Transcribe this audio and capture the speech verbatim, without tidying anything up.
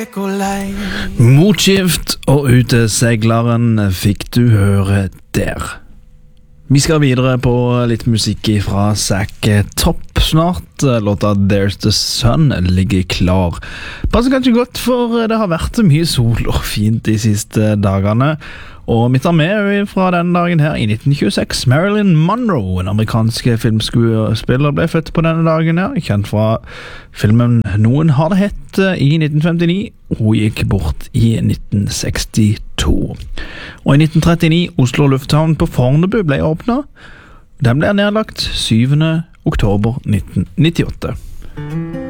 Motskift og utesegleren fikk du høre der. Vi skal videre på litt musikk fra Zack Top snart. Låta There's the Sun ligger klar. Passer kanskje godt, for det har vært mye sol og fint de siste dagene. Og vi tar med fra den dagen her i nitten tjueseks. Marilyn Monroe, en amerikansk filmskuespiller, ble født på denne dagen her, kjent fra filmen Noen har det hett i nitten femtini. Hun gikk bort i nitten sekstito. Og i nitten trettini, Oslo lufthavn på Fornebu ble åpnet. Den ble nedlagt syvende oktober nitten nittiåtte.